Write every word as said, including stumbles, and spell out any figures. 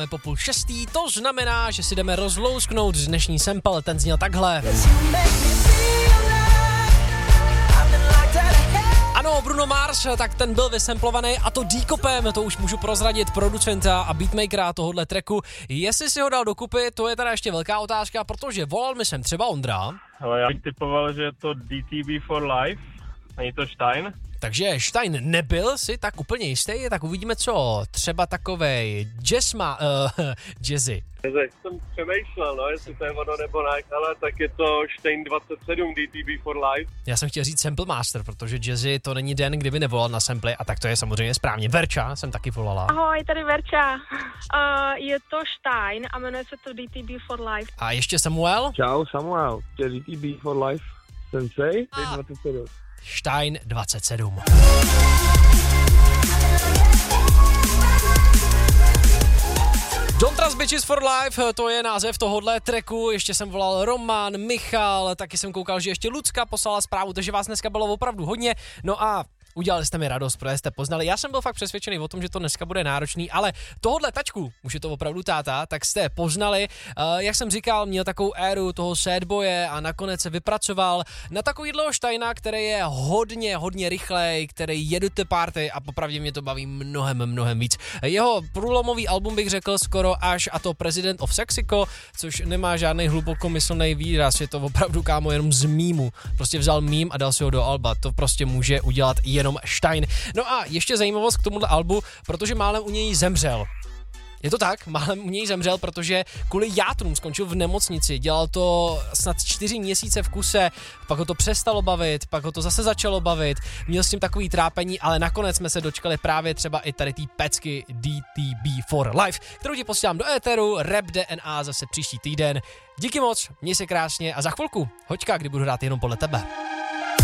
Po půl šestý, to znamená, že si jdeme rozlousknout dnešní sample, ten zněl takhle. Ano, Bruno Mars, tak ten byl vysamplovaný a to D-Copem, to už můžu prozradit, producenta a beatmakera tohohle tracku. Jestli si ho dal dokupy, to je teda ještě velká otázka, protože volal mi sem třeba Ondra. Ale já bych typoval, že je to D T B for Life, není to Stein. Takže Stein nebyl si tak úplně jistý, tak uvidíme co, třeba takovej jazzma, uh, jazzy. Jsem přemýšlel, no, jestli to je ono nebo ne, ale tak je to Stein dvacet sedm D T B for Life. Já jsem chtěl říct Sample Master, protože jazzy to není den, kdyby nevolal na samply a tak to je samozřejmě správně. Verča jsem taky volala. Ahoj, tady Verča. Uh, je to Stein a jmenuje se to D T B for Life. A ještě Samuel? Čau, Samuel, to je D T B for Life, Sensei, a... dvacet sedm. Stein dvacet sedm. Don't Trust Bitches for Life, to je název tohohle tracku, ještě jsem volal Roman, Michal, taky jsem koukal, že ještě Lucka poslala zprávu, takže vás dneska bylo opravdu hodně, no a udělali jste mi radost, protože jste poznali. Já jsem byl fakt přesvědčený o tom, že to dneska bude náročný, ale tohodle tačku, už je to opravdu táta, tak jste poznali. Uh, jak jsem říkal, měl takovou éru toho sad boye a nakonec se vypracoval na takovýhle Steina, který je hodně, hodně rychlej, který jede ty party a popravdě mě to baví mnohem, mnohem víc. Jeho průlomový album bych řekl skoro až, a to President of Sexico, což nemá žádný hlubokomyslný výraz, je to opravdu, kámo, jenom z mýmu. Prostě vzal mím a dal si ho do alba, to prostě může udělat jenom Stein. No a ještě zajímavost k tomuhle albu, protože málem u něj zemřel. Je to tak, málem u něj zemřel, protože kvůli játrům skončil v nemocnici, dělal to snad čtyři měsíce v kuse, pak ho to přestalo bavit, pak ho to zase začalo bavit, měl s tím takový trápení, ale nakonec jsme se dočkali právě třeba i tady té pecky D T B for Life, kterou ti posílám do éteru, Rap D N A zase příští týden. Díky moc, měj se krásně a za chvilku, hoďka, kdy budu hrát jenom podle tebe.